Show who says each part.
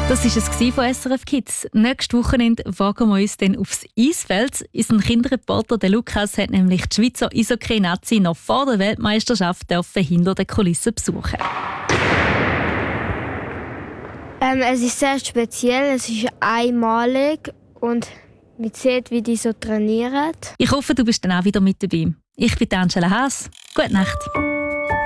Speaker 1: Das war es von SRF Kids. Nächstes Wochenende wagen wir uns dann aufs Eisfeld. Unser Kinderreporter der Lukas hat nämlich die Schweizer Eishockey-Nazi noch vor der Weltmeisterschaft hinter den Kulissen besuchen.
Speaker 2: Es ist sehr speziell, es ist einmalig und man sieht, wie die so trainieren.
Speaker 1: Ich hoffe, du bist dann auch wieder mit dabei. Ich bin Angela Haas. Gute Nacht.